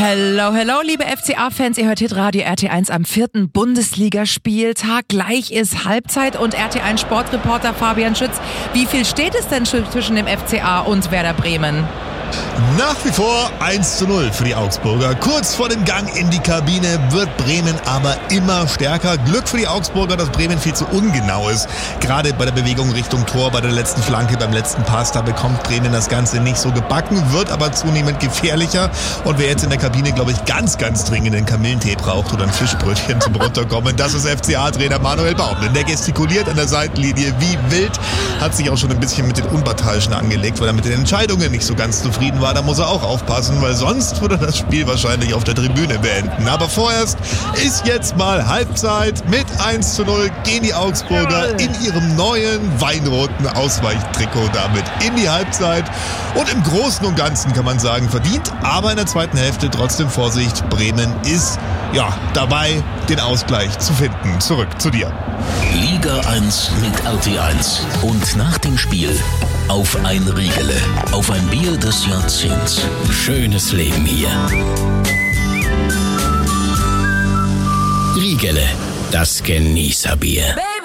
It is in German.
Hello, hello, liebe FCA-Fans. Ihr hört Hitradio RT1 am 4. Bundesligaspieltag. Gleich ist Halbzeit und RT1-Sportreporter Fabian Schütz. Wie viel steht es denn zwischen dem FCA und Werder Bremen? Nach wie vor 1:0 für die Augsburger. Kurz vor dem Gang in die Kabine wird Bremen aber immer stärker. Glück für die Augsburger, dass Bremen viel zu ungenau ist. Gerade bei der Bewegung Richtung Tor, bei der letzten Flanke, beim letzten Pass, da bekommt Bremen das Ganze nicht so gebacken, wird aber zunehmend gefährlicher. Und wer jetzt in der Kabine, glaube ich, ganz, ganz dringend einen Kamillentee braucht oder ein Fischbrötchen zum Runterkommen, das ist FCA-Trainer Manuel Baumann. Der gestikuliert an der Seitenlinie wie wild, hat sich auch schon ein bisschen mit den Unparteiischen angelegt, weil er mit den Entscheidungen nicht so ganz zufrieden war. Da muss er auch aufpassen, weil sonst würde das Spiel wahrscheinlich auf der Tribüne beenden. Aber vorerst ist jetzt mal Halbzeit. Mit 1:0 gehen die Augsburger in ihrem neuen weinroten Ausweichtrikot damit in die Halbzeit. Und im Großen und Ganzen kann man sagen, verdient. Aber in der zweiten Hälfte trotzdem Vorsicht. Bremen ist dabei, den Ausgleich zu finden. Zurück zu dir. Liga 1 mit RT1. Und nach dem Spiel auf ein Riegele, auf ein Bier des Jahrzehnts. Schönes Leben hier. Riegele, das Genießerbier.